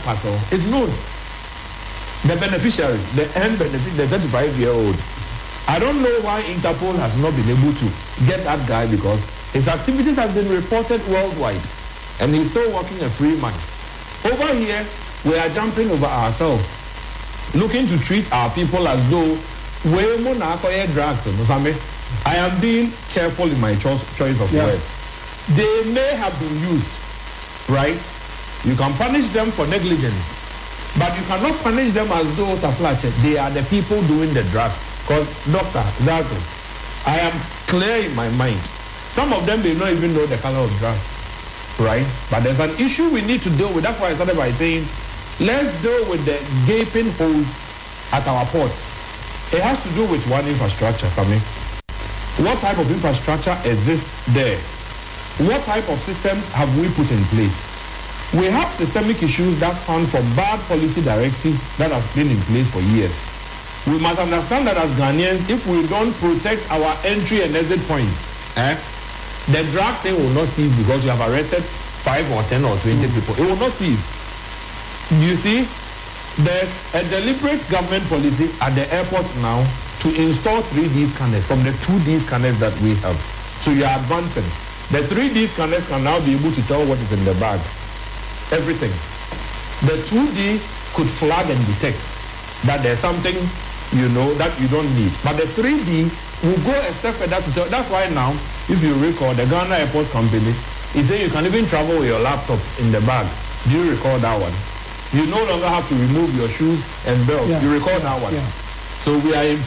parcel is known. The beneficiary, the end benefit, the 35-year-old. I don't know why Interpol has not been able to get that guy because his activities have been reported worldwide and he's still working a free man. Over here, we are jumping over ourselves, looking to treat our people as though we drugs. I am being careful in my choice of words. They may have been used, right? You can punish them for negligence, but you cannot punish them as though they are the people doing the drugs. Because, Doctor, exactly, I am clear in my mind. Some of them may not even know the color of drugs, right? But there's an issue we need to deal with. That's why I started by saying, let's deal with the gaping holes at our ports. It has to do with one infrastructure, Sammy. What type of infrastructure exists there? What type of systems have we put in place? We have systemic issues that span from bad policy directives that have been in place for years. We must understand that as Ghanaians, if we don't protect our entry and exit points, the drug thing will not cease because you have arrested 5 or 10 or 20 people. It will not cease. You see, there's a deliberate government policy at the airport now to install 3D scanners from the 2D scanners that we have. So you are advancing. The 3D scanners can now be able to tell what is in the bag. Everything. The 2D could flag and detect that there's something, that you don't need. But the 3D will go a step further to tell. That's why now, if you recall, the Ghana Airports Company is saying you can even travel with your laptop in the bag. Do you recall that one? You no longer have to remove your shoes and belts. You recall that one? So we are in